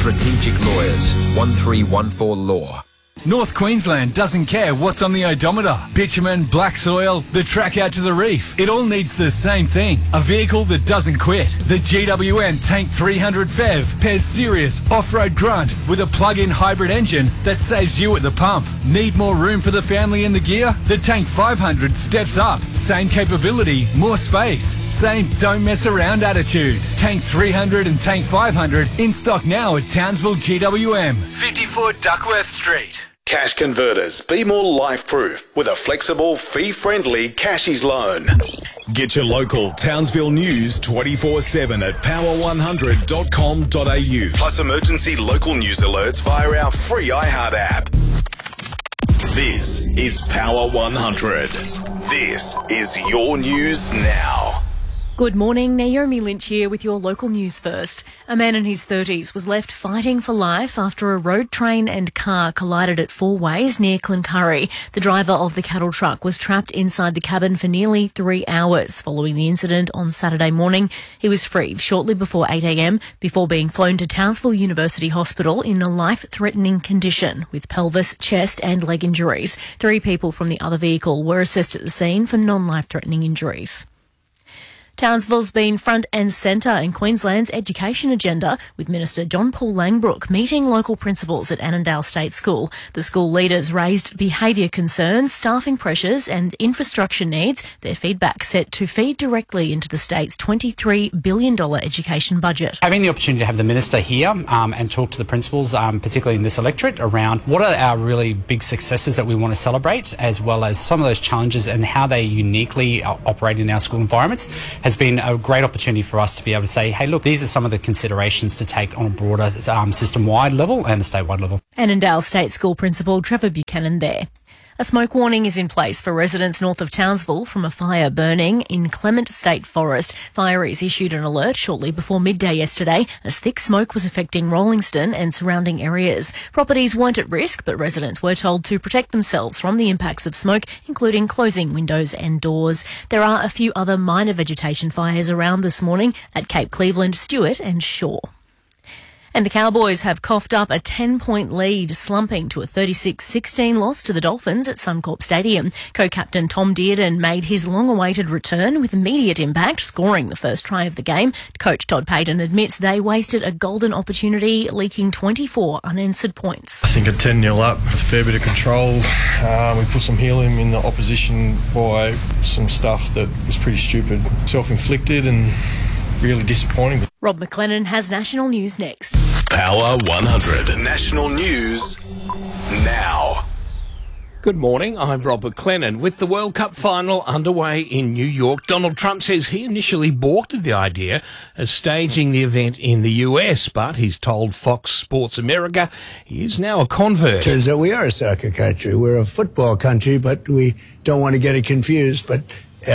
Strategic Lawyers, 1314 Law. North Queensland doesn't care what's on the odometer. Bitumen, black soil, the track out to the reef. It all needs the same thing. A vehicle that doesn't quit. The GWN Tank 300 PHEV pairs serious off-road grunt with a plug-in hybrid engine that saves you at the pump. Need more room for the family in the gear? The Tank 500 steps up. Same capability, more space. Same don't mess around attitude. Tank 300 and Tank 500 in stock now at Townsville GWM, 54 Duckworth Street. Cash Converters, be more life-proof with a flexible, fee-friendly Cashies loan. Get your local Townsville news 24/7 at power100.com.au. Plus emergency local news alerts via our free iHeart app. This is Power 100. This is your news now. Good morning, Naomi Lynch here with your local news first. A man in his 30s was left fighting for life after a road train and car collided at Four Ways near Cloncurry. The driver of the cattle truck was trapped inside the cabin for nearly 3 hours. Following the incident on Saturday morning, he was freed shortly before 8 a.m. before being flown to Townsville University Hospital in a life-threatening condition with pelvis, chest and leg injuries. 3 people from the other vehicle were assessed at the scene for non-life-threatening injuries. Townsville's been front and centre in Queensland's education agenda, with Minister John Paul Langbrook meeting local principals at Annandale State School. The school leaders raised behaviour concerns, staffing pressures and infrastructure needs, their feedback set to feed directly into the state's $23 billion education budget. Having the opportunity to have the Minister here and talk to the principals, particularly in this electorate, around what are our really big successes that we want to celebrate, as well as some of those challenges and how they uniquely operate in our school environments, has been a great opportunity for us to be able to say, hey, look, these are some of the considerations to take on a broader system-wide level and a statewide level. Annandale State School Principal Trevor Buchanan there. A smoke warning is in place for residents north of Townsville from a fire burning in Clement State Forest. Fireys issued an alert shortly before midday yesterday as thick smoke was affecting Rollingston and surrounding areas. Properties weren't at risk, but residents were told to protect themselves from the impacts of smoke, including closing windows and doors. There are a few other minor vegetation fires around this morning at Cape Cleveland, Stewart and Shaw. And the Cowboys have coughed up a 10-point lead, slumping to a 36-16 loss to the Dolphins at Suncorp Stadium. Co-captain Tom Dearden made his long-awaited return with immediate impact, scoring the first try of the game. Coach Todd Payton admits they wasted a golden opportunity, leaking 24 unanswered points. I think at 10-0 up, with a fair bit of control, we put some helium in the opposition by some stuff that was pretty stupid, self-inflicted and really disappointing. Rob McLennan has national news next. Power 100 National News now. Good morning, I'm Rob McLennan. With the World Cup final underway in New York, Donald Trump says he initially balked at the idea of staging the event in the US, but he's told Fox Sports America he is now a convert. Turns out we are a soccer country. We're a football country, but we don't want to get it confused. But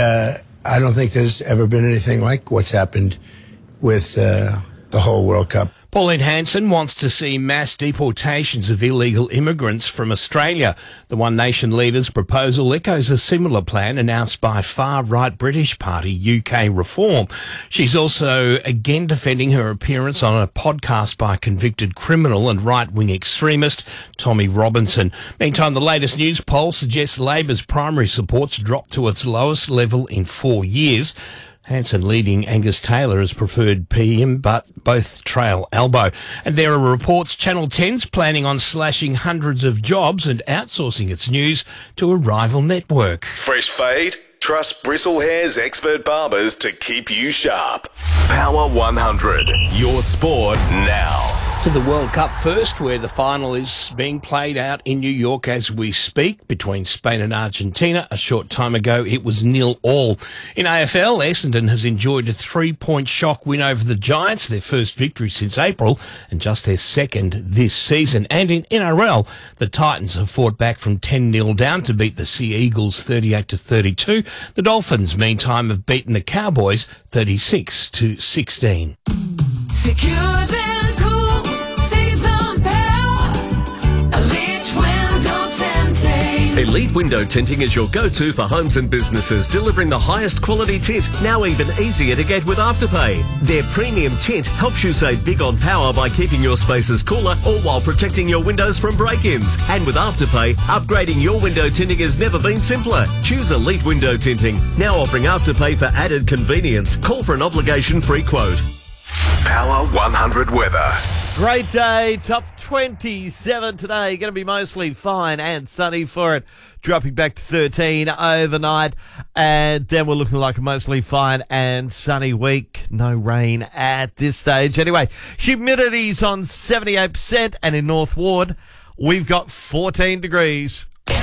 I don't think there's ever been anything like what's happened with the whole World Cup. Pauline Hanson wants to see mass deportations of illegal immigrants from Australia. The One Nation leader's proposal echoes a similar plan announced by far-right British party UK Reform. She's also again defending her appearance on a podcast by convicted criminal and right-wing extremist Tommy Robinson. Meantime, the latest news poll suggests Labor's primary support's dropped to its lowest level in 4 years. Hanson leading Angus Taylor as preferred PM, but both trail Albo. And there are reports Channel 10's planning on slashing hundreds of jobs and outsourcing its news to a rival network. Fresh fade? Trust Bristlehair's expert barbers to keep you sharp. Power 100, your sport now. To the World Cup first, where the final is being played out in New York as we speak between Spain and Argentina. A short time ago, it was 0-0. In AFL, Essendon has enjoyed a 3-point shock win over the Giants, their first victory since April and just their second this season. And in NRL, the Titans have fought back from 10-0 down to beat the Sea Eagles 38-32. The Dolphins, meantime, have beaten the Cowboys 36-16. Secure and cool, save some power. Electroend.10. Elite Window Tinting is your go-to for homes and businesses, delivering the highest quality tint, now even easier to get with Afterpay. Their premium tint helps you save big on power by keeping your spaces cooler, all while protecting your windows from break-ins. And with Afterpay, upgrading your window tinting has never been simpler. Choose Elite Window Tinting, now offering Afterpay for added convenience. Call for an obligation-free quote. Power 100 weather. Great day, top 27 today. Going to be mostly fine and sunny for it. Dropping back to 13 overnight. And then we're looking like a mostly fine and sunny week. No rain at this stage. Anyway, humidity's on 78%. And in North Ward, we've got 14 degrees.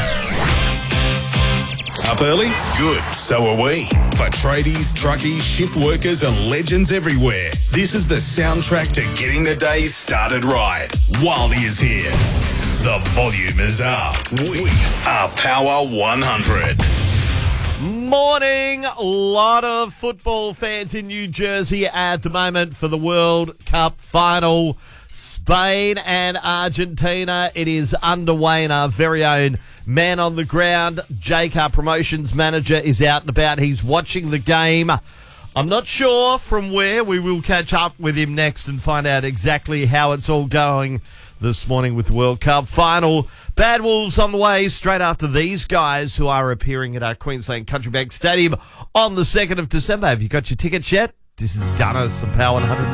Up early? Good, so are we. For tradies, truckies, shift workers and legends everywhere, this is the soundtrack to getting the day started right. Wildy is here. The volume is up. We are Power 100. Morning. A lot of football fans in New Jersey at the moment for the World Cup final. Spain and Argentina. It is underway, and our very own man on the ground, Jake, our promotions manager, is out and about. He's watching the game. I'm not sure from where. We will catch up with him next and find out exactly how it's all going this morning with the World Cup final. Bad Wolves on the way straight after these guys who are appearing at our Queensland Country Bank Stadium on the 2nd of December. Have you got your tickets yet? This is Gunners and Power 100.